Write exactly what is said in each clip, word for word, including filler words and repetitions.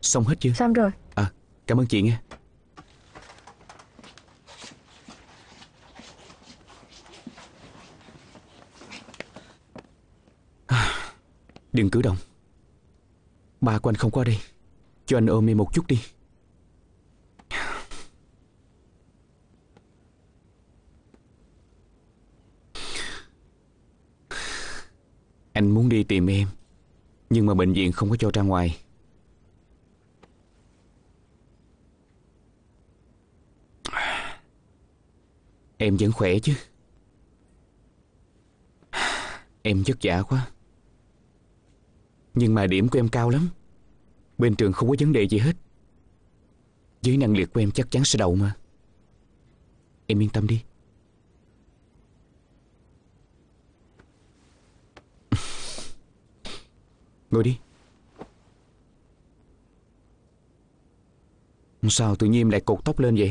Xong hết chưa? Xong rồi. À, cảm ơn chị nghe. Đừng cử động. Ba của anh không có ở đây. Cho anh ôm em một chút đi. Anh muốn đi tìm em, nhưng mà bệnh viện không có cho ra ngoài. Em vẫn khỏe chứ? Em vất vả quá. Nhưng mà điểm của em cao lắm. Bên trường không có vấn đề gì hết. Với năng lực của em chắc chắn sẽ đậu mà. Em yên tâm đi. Ngồi đi. Sao tự nhiên em lại cột tóc lên vậy?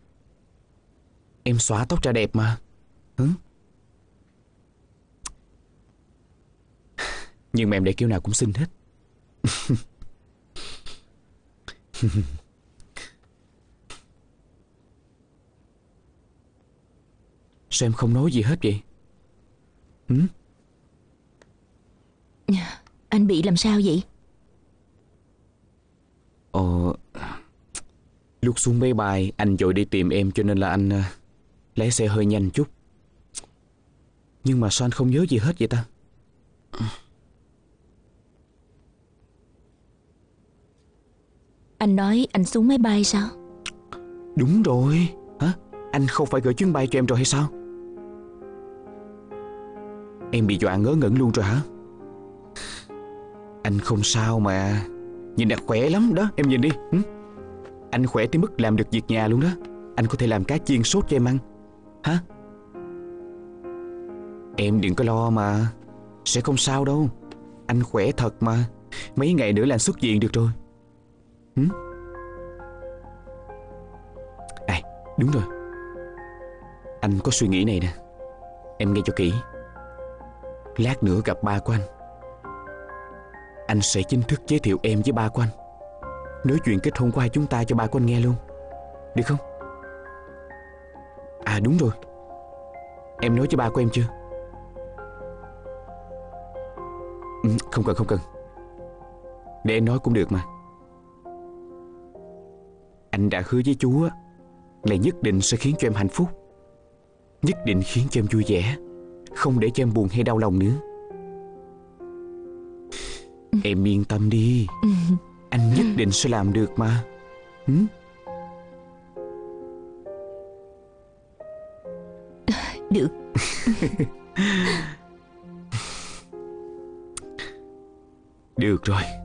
Em xõa tóc ra đẹp mà. Hử? Nhưng mà em để kiểu nào cũng xinh hết. Sao em không nói gì hết vậy? Hử? Anh bị làm sao vậy? Ờ, lúc xuống máy bay anh vội đi tìm em, cho nên là anh uh, lái xe hơi nhanh chút. Nhưng mà sao anh không nhớ gì hết vậy ta? Anh nói anh xuống máy bay sao? Đúng rồi. Hả? Anh không phải gửi chuyến bay cho em rồi hay sao? Em bị dọa ngớ ngẩn luôn rồi hả? Anh không sao mà. Nhìn đã khỏe lắm đó, em nhìn đi. Hử? Anh khỏe tới mức làm được việc nhà luôn đó. Anh có thể làm cá chiên sốt cho em ăn. Hả? Em đừng có lo mà. Sẽ không sao đâu. Anh khỏe thật mà. Mấy ngày nữa là anh xuất viện được rồi. Hử? À, đúng rồi. Anh có suy nghĩ này nè. Em nghe cho kỹ. Lát nữa gặp ba của anh, anh sẽ chính thức giới thiệu em với ba của anh. Nói chuyện kết hôn của hai chúng ta cho ba của anh nghe luôn. Được không? À đúng rồi. Em nói với ba của em chưa? Ừ, không cần không cần. Để em nói cũng được mà. Anh đã hứa với chú á, là nhất định sẽ khiến cho em hạnh phúc. Nhất định khiến cho em vui vẻ. Không để cho em buồn hay đau lòng nữa. Em yên tâm đi. Anh nhất định sẽ làm được mà. ừ? Được. Được rồi.